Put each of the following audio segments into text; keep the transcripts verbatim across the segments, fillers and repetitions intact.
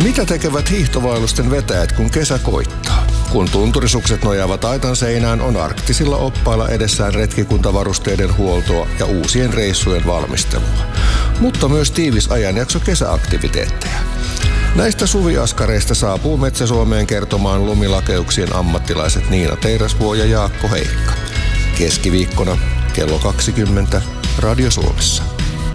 Mitä tekevät hiihtovaellusten vetäjät, kun kesä koittaa? Kun tunturisukset nojaavat aitan seinään, on arktisilla oppailla edessään retkikuntavarusteiden huoltoa ja uusien reissujen valmistelua. Mutta myös tiivis ajanjakso kesäaktiviteetteja. Näistä suviaskareista saapuu Metsä-Suomeen kertomaan lumilakeuksien ammattilaiset Niina Teirasvuo ja Jaakko Heikka. Keskiviikkona kello kaksikymmentä Radio Suomessa.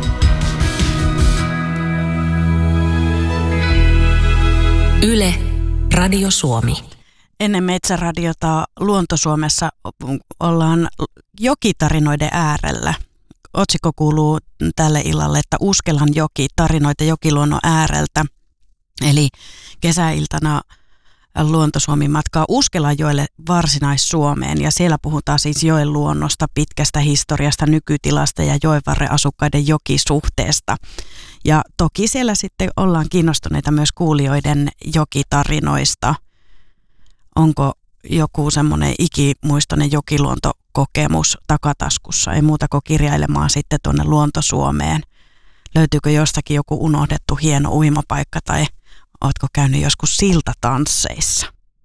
Yle, Radio Suomi. Ennen Metsäradiota Luonto-Suomessa ollaan jokitarinoiden äärellä. Otsikko kuuluu tälle illalle, että Uskelan joki, tarinoita jokiluonnon ääreltä. Eli kesäiltana Luonto-Suomi matkaa Uskelanjoelle Varsinais-Suomeen ja siellä puhutaan siis joen luonnosta, pitkästä historiasta, nykytilasta ja joenvarren asukkaiden jokisuhteesta. Ja toki siellä sitten ollaan kiinnostuneita myös kuulijoiden jokitarinoista. Onko joku semmoinen ikimuistoinen jokiluontokokemus takataskussa? Ei muuta kuin kirjailemaan sitten tuonne Luonto-Suomeen. Löytyykö jostakin joku unohdettu hieno uimapaikka tai ootko käynyt joskus siltatansseissa?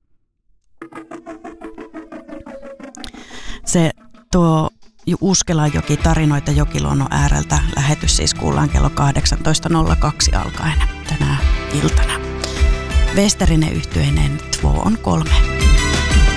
Se tuo Uskelanjoki, tarinoita jokiluonnon ääreltä. Lähetys siis kuullaan kello kahdeksantoista nolla kaksi alkaen tänä iltana. Westerinen yhtyeinen Två on kolme.